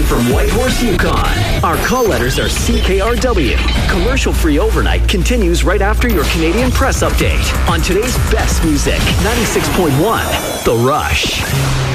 from Whitehorse, Yukon. Our call letters are CKRW. Commercial-free overnight continues right after your Canadian Press update on today's best music, 96.1 The Rush.